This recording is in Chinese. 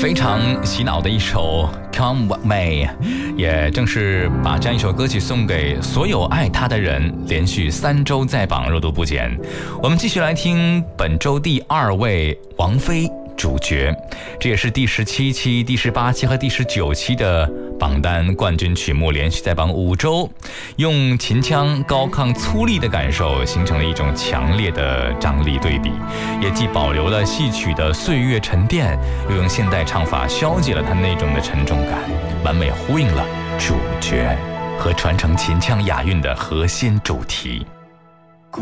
非常洗脑的一首 Come What May， 也正是把这样一首歌曲送给所有爱他的人，连续3周在榜热度不减。我们继续来听本周第2位王菲主角，这也是第17期、第18期和第19期的榜单冠军曲目，连续在榜5周，用秦腔高亢粗粝的感受形成了一种强烈的张力对比，也既保留了戏曲的岁月沉淀，又用现代唱法消解了它那种的沉重感，完美呼应了主角和传承秦腔雅韵的核心主题。